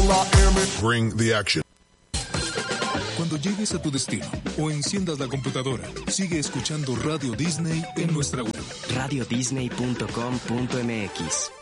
Bring the action. Cuando llegues a tu destino o enciendas la computadora, sigue escuchando Radio Disney en nuestra web. radiodisney.com.mx